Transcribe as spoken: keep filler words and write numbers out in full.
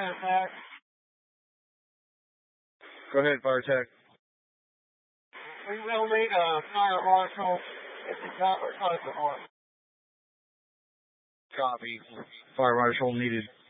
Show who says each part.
Speaker 1: Attack.
Speaker 2: Go ahead, fire tech.
Speaker 1: We will need a fire marshal if you got our contact.
Speaker 2: Copy. Fire marshal needed.